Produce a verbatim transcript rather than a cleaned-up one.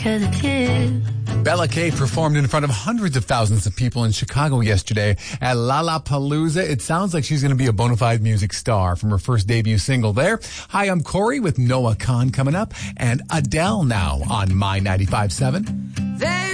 'cause it's you. Bella Kay performed in front of hundreds of thousands of people in Chicago yesterday at Lollapalooza. It sounds like she's going to be a bona fide music star from her first debut single there. Hi, I'm Corey with Noah Kahn coming up, and Adele now on My ninety-five point seven.